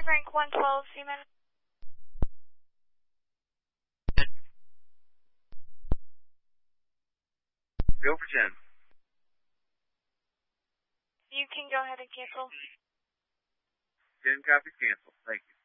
Frank 112, Seaman. Go for 10. You can go ahead and cancel. 10 copies canceled. Thank you.